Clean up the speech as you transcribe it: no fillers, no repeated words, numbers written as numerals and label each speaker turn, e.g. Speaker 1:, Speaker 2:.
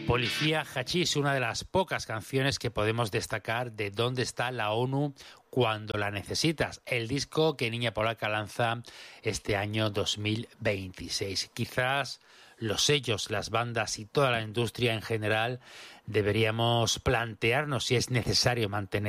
Speaker 1: Policía Hachís, una de las pocas canciones que podemos destacar de Dónde está la ONU cuando la necesitas, el disco que Niña Polaca lanza este año 2026. Quizás los sellos, las bandas y toda la industria en general deberíamos plantearnos si es necesario mantener